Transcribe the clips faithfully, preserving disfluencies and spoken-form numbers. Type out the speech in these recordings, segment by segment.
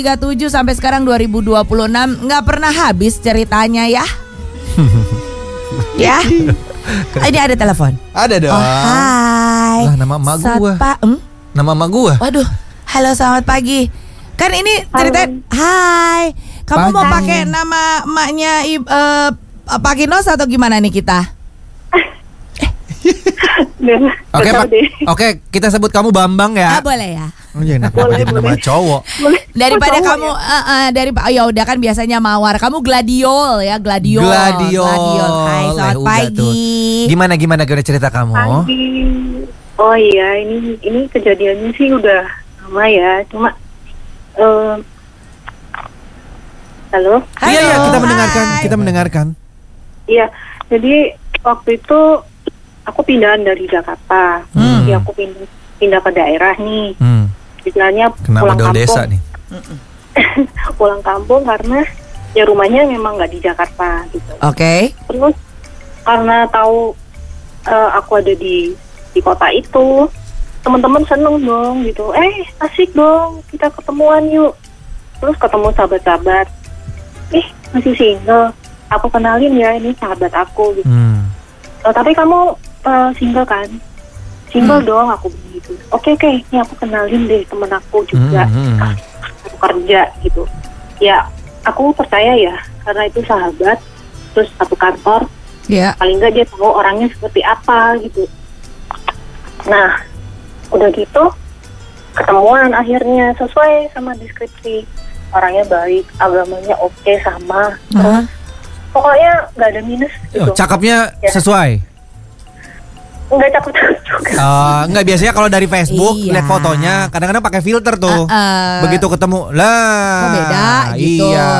tiga puluh tujuh sampai sekarang dua ribu dua puluh enam nggak pernah habis ceritanya ya. Ya. Ini ada telepon. Ada dong. Oh, hai. Lah, nama emak gua. Satpa, hmm? Nama emak gua. Waduh. Halo, selamat pagi. Kan ini cerita. Hai. Kamu Pagi. mau pakai nama emaknya uh, Pak Kinos atau gimana nih kita? Oke, Pak. Oke, kita sebut kamu Bambang ya. Ah, boleh ya. Oh, jangan Boleh, jadi boleh. nama cowok. Daripada cowok kamu ya? uh, uh, dari oh, ya udah kan biasanya Mawar. Kamu Gladiol ya, Gladiol. Gladiol. Hai, Eh, selamat udah pagi. tuh. Gimana gimana gimana cerita kamu? Pagi. Oh iya, ini ini kejadiannya sih udah lama ya. Cuma eh halo. Iya iya, kita Halo, mendengarkan, hai. kita mendengarkan. Iya, jadi waktu itu aku pindahan dari Jakarta. Hmm. Jadi aku pindah pindah ke daerah nih. Hmm. Istilahnya Kena pulang modal kampung. desa nih. Pulang kampung karena ya rumahnya memang nggak di Jakarta gitu. Oke. Terus karena tahu eh, aku ada di di kota itu, teman-teman seneng dong gitu. Eh, asik dong, kita ketemuan yuk. Terus ketemu sahabat-sahabat. Ih, masih single. Aku kenalin ya, ini sahabat aku gitu. Hmm. "Oh, tapi kamu eh, single kan?" Single Hmm. dong, aku begitu. Oke oke, ini aku kenalin deh temen aku juga. Hmm, hmm, hmm. Aku kerja gitu. Ya, aku percaya ya, karena itu sahabat, terus satu kantor. Ya. Paling nggak dia tahu orangnya seperti apa gitu. Nah, udah gitu ketemuan akhirnya sesuai sama deskripsi. Orangnya baik, agamanya oke sama. Hah? Pokoknya nggak ada minus gitu. Oh, cakepnya Ya. sesuai. Nggak cakep-cakep juga. Uh, enggak biasanya kalau dari Facebook Iya. lihat fotonya kadang-kadang pakai filter tuh. Uh-uh. Begitu ketemu lah. Oh, beda gitu. Iya.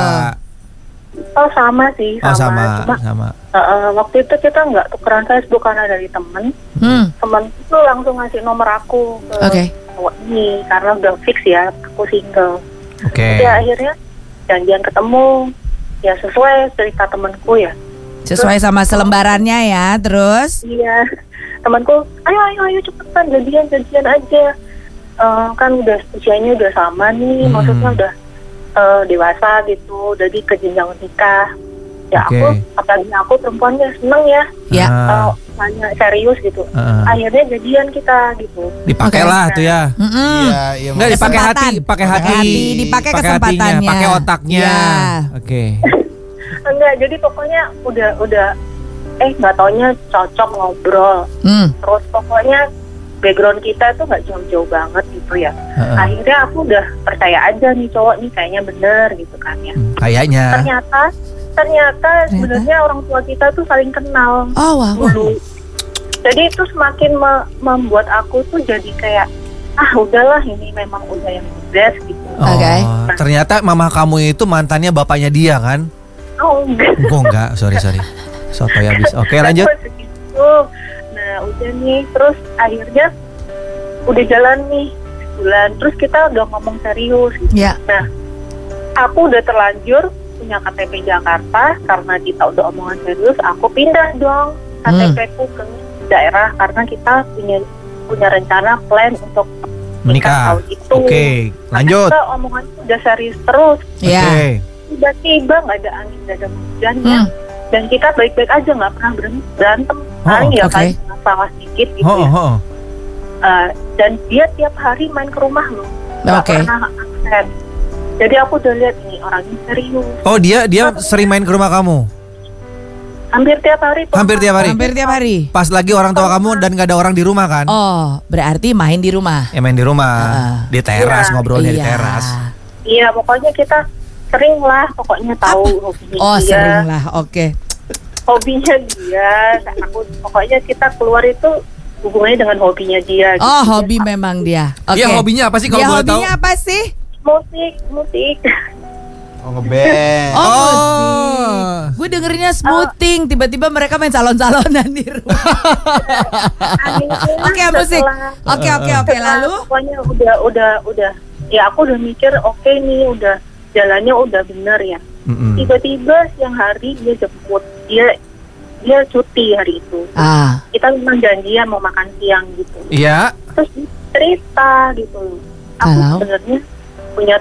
Oh sama sih, sama. Oh sama, Cuma sama. uh, uh, waktu itu kita nggak tukeran Facebook karena dari temen. Hmm. Temen itu langsung ngasih nomor aku ke Oke. cowok ini karena udah fix ya aku single. Oke. Ya akhirnya janjian ketemu, ya sesuai cerita temanku ya. Sesuai sama selembarannya ya, terus. Iya, temanku, ayo ayo ayo cepetan jadian jadian aja. Eh, kan udah usianya udah sama nih, Hmm. maksudnya udah eh, dewasa gitu, jadi ke jenjang nikah. Ya Oke. aku, apalagi aku perempuannya seneng ya, Ya. Ah, eh, tanya serius gitu. ah. Akhirnya jadian kita gitu. Dipakai Oke. lah tuh ya. Mm-mm. Iya, iya. Enggak dipakai hati, Kesempatan. pakai hati, Pakai hati, dipakai pakai kesempatannya. hatinya, pakai otaknya. Iya. Oke. Enggak, jadi pokoknya udah udah eh nggak taunya cocok ngobrol. Hmm. Terus pokoknya background kita tuh nggak jauh-jauh banget gitu ya. Heeh. Akhirnya aku udah percaya aja nih cowok nih kayaknya bener gitu kan ya. Hmm, Kayaknya. Ternyata ternyata sebenarnya orang tua kita tuh saling kenal Oh wow. dulu. Jadi itu semakin me- membuat aku tuh jadi kayak ah udahlah ini memang udah yang best gitu. Oh, Oke. ternyata mama kamu itu mantannya bapaknya dia kan? Oh enggak. Enggak, enggak, sorry sorry. Sotoy habis. Oke, lanjut. Segitu. Nah udah nih terus akhirnya udah jalan nih sebulan. Terus kita udah ngomong serius. Gitu. Ya. Nah aku udah terlanjur punya K T P Jakarta karena kita udah omongan serius. Aku pindah dong K T P ku ke daerah karena kita punya punya rencana plan untuk Menikah. tahun itu. Oke, lanjut. Karena kita omongan itu udah serius terus. Ya. Oke. Tiba-tiba nggak ada angin, nggak ada hujannya. Hmm. Dan kita baik-baik aja, nggak pernah ber- berantem. Paling ya oke. kan masalah sedikit gitu Oh, ya. oh, oh. Uh, dan dia tiap hari main ke rumah loh, nggak Oke. pernah absen. Jadi aku udah lihat nih orangnya serius. Oh, dia dia sering main ke rumah kamu? Hampir tiap hari. Pak. Hampir tiap hari. Hampir tiap hari. Pas lagi orang tua kamu dan gak ada orang di rumah kan? Oh, berarti main di rumah. Ya main di rumah, Ah. di teras, Iya. ngobrolnya di Iya. teras. Iya, pokoknya kita sering lah, pokoknya tahu hobinya Oh, dia. sering lah. Oke. Hobinya dia. Nah, aku pokoknya kita keluar itu hubungannya dengan hobinya dia. gitu. Oh, hobi memang dia. Oke. Dia hobinya apa sih kalau Dia boleh tahu? hobinya apa sih? Musik, musik. Oh, ngeband. Oh, Oh. musik. Gue dengerinnya smoothing. Tiba-tiba mereka main salon-salonan di rumah. Akhirnya Oke, musik. setelah- Oke, oke, oke. setelah Lalu? pokoknya udah udah udah ya aku udah mikir oke nih udah jalannya udah bener ya. Mm-mm. Tiba-tiba siang hari dia jemput, dia dia cuti hari itu. Ah. Kita memang janjian mau makan siang gitu. Iya. Terus dia cerita gitu. Aku Kalau? sebenarnya punya